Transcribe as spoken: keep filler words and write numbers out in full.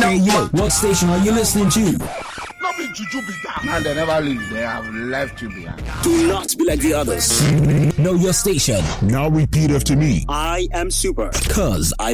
Hey yo, what station are you listening to? Not be juju be that. And they never leave. They have left you behind. Do not be like the others. Know your station. Now repeat after me. I am super. Cause I